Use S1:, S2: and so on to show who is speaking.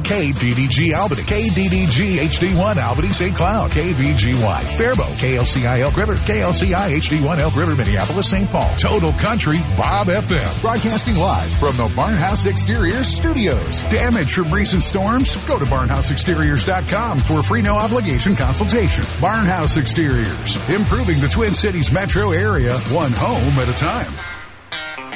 S1: KDDG Albany, KDDG HD1 Albany St. Cloud, KVGY Faribault, KLCI Elk River, KLCI HD1 Elk River Minneapolis St. Paul, Total Country Bob FM, broadcasting live from the Barnhouse Exteriors studios. Damage from recent storms? Go to barnhouseexteriors.com for a free no obligation consultation. Barnhouse Exteriors, improving the Twin Cities metro area, one home at a time.